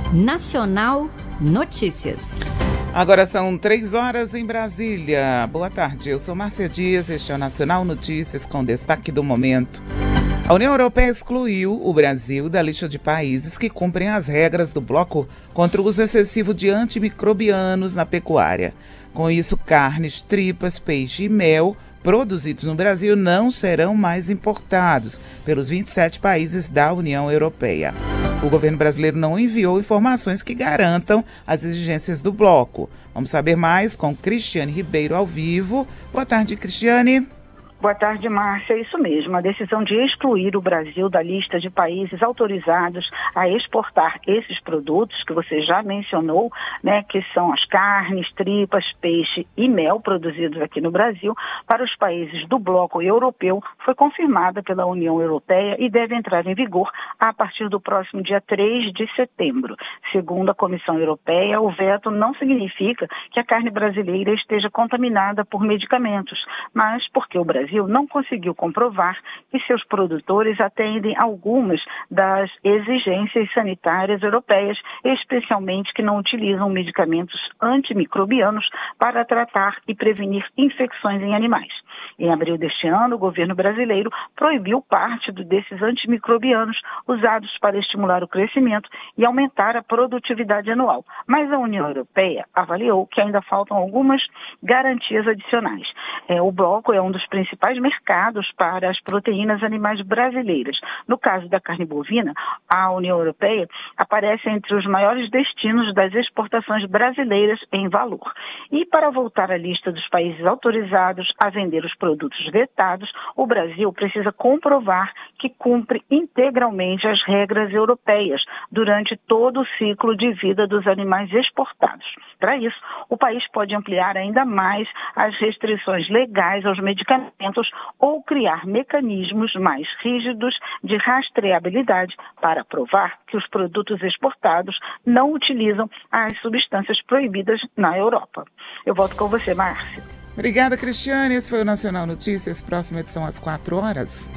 Nacional Notícias. Agora são 3 horas em Brasília. Boa tarde, eu sou Márcia Dias, este é o Nacional Notícias com destaque do momento. A União Europeia excluiu o Brasil da lista de países que cumprem as regras do bloco contra o uso excessivo de antimicrobianos na pecuária. Com isso, carnes, tripas, peixe e mel produzidos no Brasil não serão mais importados pelos 27 países da União Europeia. O governo brasileiro não enviou informações que garantam as exigências do bloco. Vamos saber mais com Cristiane Ribeiro ao vivo. Boa tarde, Cristiane. Boa tarde, Márcia. É isso mesmo. A decisão de excluir o Brasil da lista de países autorizados a exportar esses produtos que você já mencionou, né, que são as carnes, tripas, peixe e mel produzidos aqui no Brasil, para os países do bloco europeu, foi confirmada pela União Europeia e deve entrar em vigor a partir do próximo dia 3 de setembro. Segundo a Comissão Europeia, o veto não significa que a carne brasileira esteja contaminada por medicamentos, mas porque o Brasil não conseguiu comprovar que seus produtores atendem algumas das exigências sanitárias europeias, especialmente que não utilizam medicamentos antimicrobianos para tratar e prevenir infecções em animais. Em abril deste ano, o governo brasileiro proibiu parte desses antimicrobianos usados para estimular o crescimento e aumentar a produtividade anual. Mas a União Europeia avaliou que ainda faltam algumas garantias adicionais. O bloco é um dos principais mercados para as proteínas animais brasileiras. No caso da carne bovina, a União Europeia aparece entre os maiores destinos das exportações brasileiras em valor. E para voltar à lista dos países autorizados a vender os produtos vetados, o Brasil precisa comprovar que cumpre integralmente as regras europeias durante todo o ciclo de vida dos animais exportados. Para isso, o país pode ampliar ainda mais as restrições legais aos medicamentos ou criar mecanismos mais rígidos de rastreabilidade para provar que os produtos exportados não utilizam as substâncias proibidas na Europa. Eu volto com você, Márcia. Obrigada, Cristiane. Esse foi o Nacional Notícias. Próxima edição às 4 horas.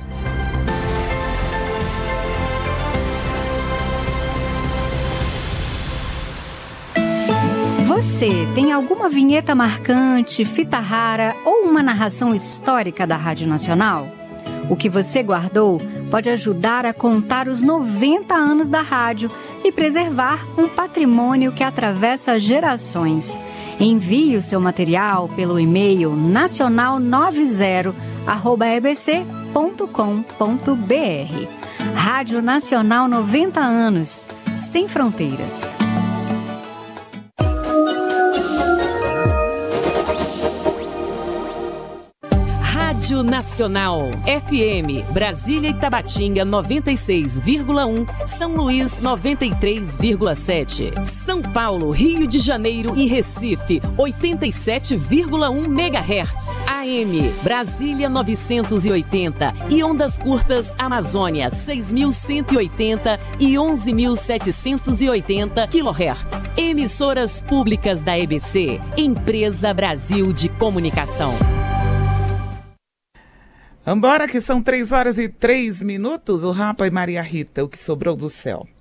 Você tem alguma vinheta marcante, fita rara ou uma narração histórica da Rádio Nacional? O que você guardou pode ajudar a contar os 90 anos da rádio e preservar um patrimônio que atravessa gerações. Envie o seu material pelo e-mail nacional90@ebc.com.br. Rádio Nacional 90 anos, sem fronteiras. Rádio Nacional, FM, Brasília e Tabatinga 96,1, São Luís 93,7, São Paulo, Rio de Janeiro e Recife 87,1 MHz, AM, Brasília 980 e ondas curtas Amazônia 6.180 e 11.780 kHz. Emissoras públicas da EBC, Empresa Brasil de Comunicação. Vambora, que são 3 horas e 3 minutos. O Rapa e Maria Rita, o que sobrou do céu.